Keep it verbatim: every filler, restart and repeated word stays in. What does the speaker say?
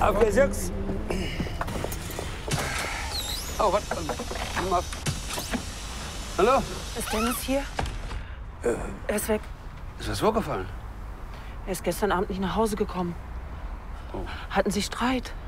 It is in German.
Auf der sechs. Oh, was? Hallo? Ist Dennis hier? Äh, Er ist weg. ist was vorgefallen? Er ist gestern Abend nicht nach Hause gekommen. Oh. Hatten Sie Streit?